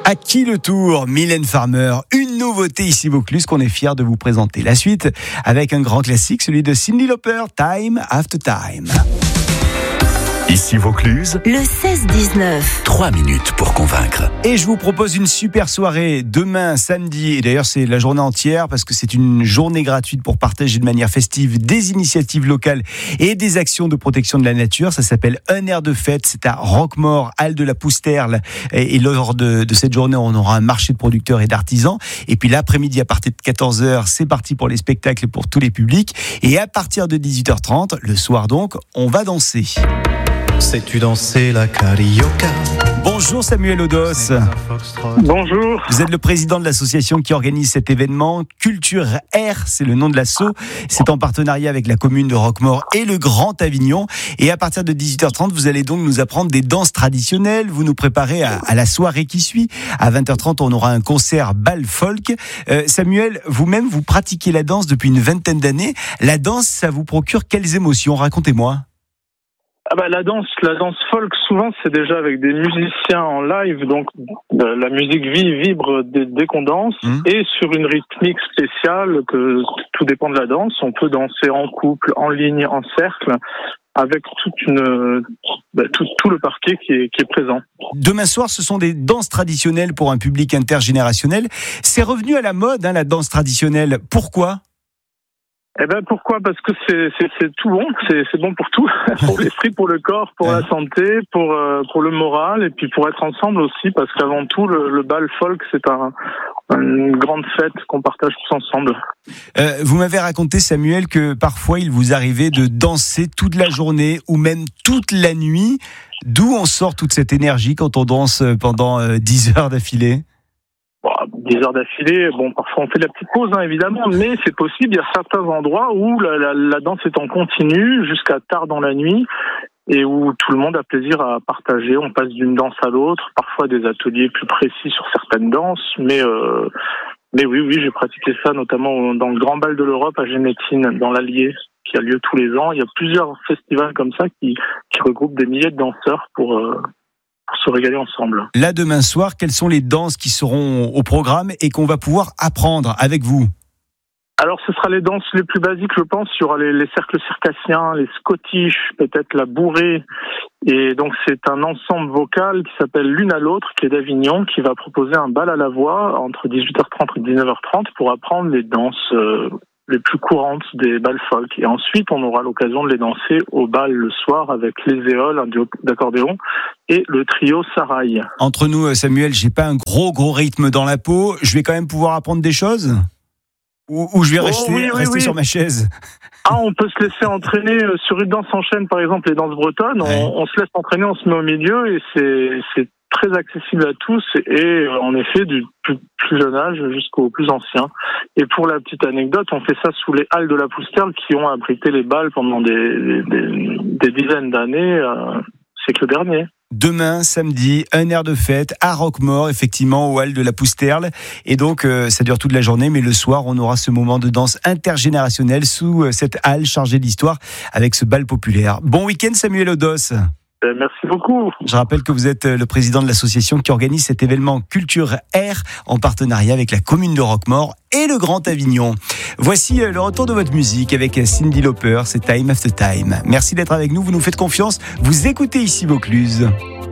À qui le tour, Mylène Farmer, une nouveauté ici Vaucluse qu'on est fiers de vous présenter. La suite avec un grand classique, celui de Cyndi Lauper, Time After Time. Ici Vaucluse, le 16-19. 3 minutes pour convaincre. Et je vous propose une super soirée demain, samedi, et d'ailleurs c'est la journée entière parce que c'est une journée gratuite pour partager de manière festive des initiatives locales et des actions de protection de la nature. Ça s'appelle Un air de fête, c'est à Roquemaure, Halle de la Pousterle. Et lors de cette journée, on aura un marché de producteurs et d'artisans. Et puis l'après-midi, à partir de 14h, c'est parti pour les spectacles pour tous les publics. Et à partir de 18h30, le soir donc, on va danser. Sais-tu danser la carioca? Bonjour Samuel Odos. Bonjour. Vous êtes le président de l'association qui organise cet événement. Culture Air, c'est le nom de l'asso. C'est en partenariat avec la commune de Roquemaure et le Grand Avignon. Et à partir de 18h30, vous allez donc nous apprendre des danses traditionnelles. Vous nous préparez à la soirée qui suit. À 20h30, on aura un concert bal folk. Samuel, vous-même, vous pratiquez la danse depuis une vingtaine d'années. La danse, ça vous procure quelles émotions? Racontez-moi. La danse folk, souvent c'est déjà avec des musiciens en live, donc la musique vibre dès qu'on danse, et sur une rythmique spéciale, que tout dépend de la danse. On peut danser en couple, en ligne, en cercle, avec tout le parquet qui est présent. Demain soir, ce sont des danses traditionnelles pour un public intergénérationnel. C'est revenu à la mode, la danse traditionnelle. Pourquoi ? Pourquoi ? Parce que c'est tout bon, c'est bon pour tout, pour l'esprit, pour le corps, pour la santé, pour le moral, et puis pour être ensemble aussi, parce qu'avant tout, le bal folk, c'est une grande fête qu'on partage tous ensemble. Vous m'avez raconté, Samuel, que parfois il vous arrivait de danser toute la journée ou même toute la nuit. D'où on sort toute cette énergie quand on danse pendant 10 heures d'affilée ? 10 heures d'affilée, parfois on fait de la petite pause, évidemment, mais c'est possible. Il y a certains endroits où la danse est en continu jusqu'à tard dans la nuit et où tout le monde a plaisir à partager. On passe d'une danse à l'autre, parfois des ateliers plus précis sur certaines danses, mais oui, j'ai pratiqué ça notamment dans le Grand Bal de l'Europe à Génétine, dans l'Allier, qui a lieu tous les ans. Il y a plusieurs festivals comme ça qui regroupent des milliers de danseurs pour se régaler ensemble. Là, demain soir, quelles sont les danses qui seront au programme et qu'on va pouvoir apprendre avec vous ? Alors, ce sera les danses les plus basiques, je pense. Il y aura les cercles circassiens, les scottish, peut-être la bourrée. Et donc, c'est un ensemble vocal qui s'appelle L'une à l'autre, qui est d'Avignon, qui va proposer un bal à la voix entre 18h30 et 19h30 pour apprendre les danses les plus courantes des bals folk. Et ensuite, on aura l'occasion de les danser au bal le soir avec les éoles, un duo d'accordéon, et le trio Sarail. Entre nous, Samuel, j'ai pas un gros rythme dans la peau. Je vais quand même pouvoir apprendre des choses ? Ou je vais rester sur ma chaise? On peut se laisser entraîner sur une danse en chaîne, par exemple, les danses bretonnes. On se laisse entraîner, on se met au milieu, et c'est très accessible à tous, et en effet du plus jeune âge jusqu'au plus ancien. Et pour la petite anecdote, on fait ça sous les halles de la Pousterle qui ont abrité les bals pendant des dizaines d'années, siècle dernier. Demain, samedi, un air de fête à Roquemaure, effectivement, aux halles de la Pousterle. Et donc, ça dure toute la journée, mais le soir, on aura ce moment de danse intergénérationnelle sous cette halle chargée d'histoire avec ce bal populaire. Bon week-end, Samuel Odos. Merci beaucoup. Je rappelle que vous êtes le président de l'association qui organise cet événement Culture Air en partenariat avec la commune de Roquemaure et le Grand Avignon. Voici le retour de votre musique avec Cyndi Lauper, c'est Time After Time. Merci d'être avec nous, vous nous faites confiance, vous écoutez ici Vaucluse.